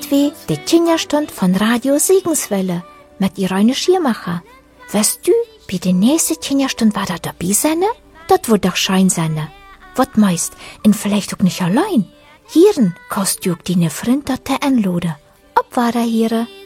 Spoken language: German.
wie die Kinderstund von Radio Segenswelle mit Irene Schiermacher. Weißt du, bei der nächsten Kinderstund war da dabei sein? Das wird doch schein sein. Was meist? Und vielleicht auch nicht allein. Hieren kannst du auch deine Freunde einladen. Ob war da hier?